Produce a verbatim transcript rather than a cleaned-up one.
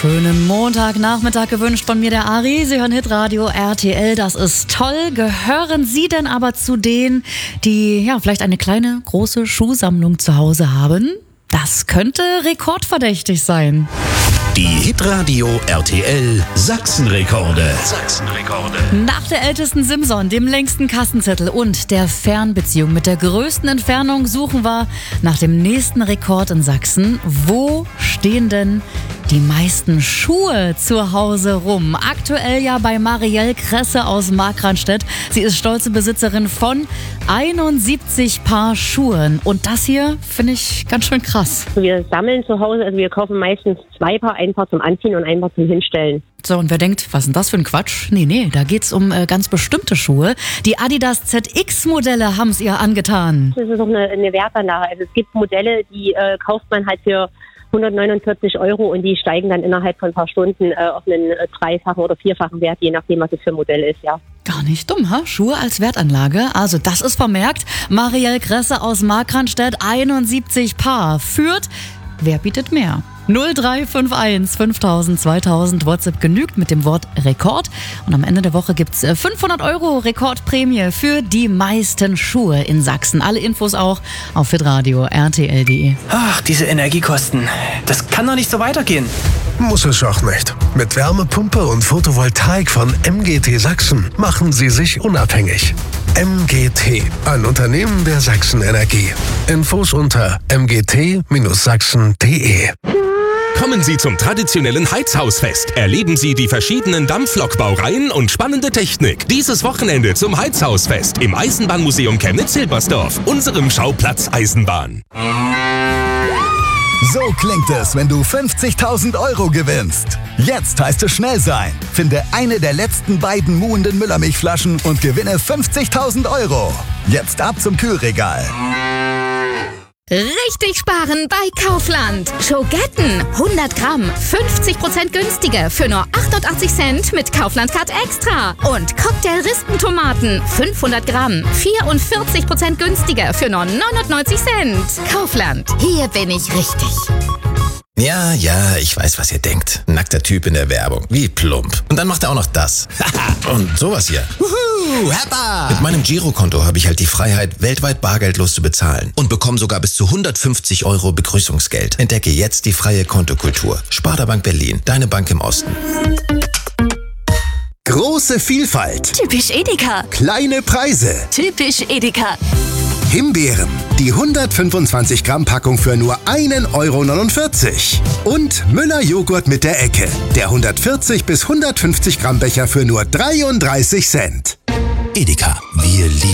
Schönen Montagnachmittag gewünscht von mir, der Ari. Sie hören Hitradio R T L, das ist toll. Gehören Sie denn aber zu denen, die ja vielleicht eine kleine, große Schuhsammlung zu Hause haben? Das könnte rekordverdächtig sein. Die Hitradio R T L Sachsenrekorde. Sachsenrekorde. Nach der ältesten Simson, dem längsten Kassenzettel und der Fernbeziehung mit der größten Entfernung suchen wir nach dem nächsten Rekord in Sachsen. Wo stehen denn die meisten Schuhe zu Hause rum? Aktuell ja bei Marielle Kresse aus Markranstädt. Sie ist stolze Besitzerin von einundsiebzig Paar Schuhen. Und das hier finde ich ganz schön krass. Wir sammeln zu Hause, also wir kaufen meistens zwei Paar, ein Paar zum Anziehen und ein Paar zum Hinstellen. So, und wer denkt, was ist denn das für ein Quatsch? Nee, nee, da geht's um äh, ganz bestimmte Schuhe. Die Adidas Z X-Modelle haben es ihr angetan. Das ist auch eine, eine Wertanlage. Also es gibt Modelle, die äh, kauft man halt für hundertneunundvierzig Euro und die steigen dann innerhalb von ein paar Stunden äh, auf einen äh, dreifachen oder vierfachen Wert, je nachdem, was es für ein Modell ist, ja. Gar nicht dumm, ha? Schuhe als Wertanlage. Also das ist vermerkt. Marielle Kresse aus Markranstädt, einundsiebzig Paar. Führt, wer bietet mehr? null drei fünf eins fünftausend zweitausend, WhatsApp genügt mit dem Wort Rekord. Und am Ende der Woche gibt's fünfhundert Euro Rekordprämie für die meisten Schuhe in Sachsen. Alle Infos auch auf hitradio R T L punkt de. Ach, diese Energiekosten. Das kann doch nicht so weitergehen. Muss es auch nicht. Mit Wärmepumpe und Photovoltaik von M G T Sachsen machen Sie sich unabhängig. M G T, ein Unternehmen der Sachsen-Energie. Infos unter m g t Bindestrich sachsen punkt de. Kommen Sie zum traditionellen Heizhausfest. Erleben Sie die verschiedenen Dampflokbaureihen und spannende Technik. Dieses Wochenende zum Heizhausfest im Eisenbahnmuseum Chemnitz-Hilbersdorf, unserem Schauplatz Eisenbahn. So klingt es, wenn du fünfzigtausend Euro gewinnst. Jetzt heißt es schnell sein. Finde eine der letzten beiden muhenden Müllermilchflaschen und gewinne fünfzigtausend Euro. Jetzt ab zum Kühlregal. Richtig sparen bei Kaufland. Schogetten, hundert Gramm, fünfzig Prozent günstiger für nur achtundachtzig Cent mit Kaufland Card Extra. Und Cocktail-Rispentomaten, fünfhundert Gramm, vierundvierzig Prozent günstiger für nur neunundneunzig Cent. Kaufland, hier bin ich richtig. Ja, ja, ich weiß, was ihr denkt. Nackter Typ in der Werbung. Wie plump. Und dann macht er auch noch das. Und sowas hier. Wuhu, Heppa! Mit meinem Girokonto habe ich halt die Freiheit, weltweit bargeldlos zu bezahlen. Und bekomme sogar bis zu hundertfünfzig Euro Begrüßungsgeld. Entdecke jetzt die freie Kontokultur. Sparda Bank Berlin, deine Bank im Osten. Große Vielfalt. Typisch Edeka. Kleine Preise. Typisch Edeka. Himbeeren. Die hundertfünfundzwanzig Gramm Packung für nur ein Euro neunundvierzig. Und Müller Joghurt mit der Ecke. Der hundertvierzig bis hundertfünfzig Gramm Becher für nur dreiunddreißig Cent. Edeka, wir lieben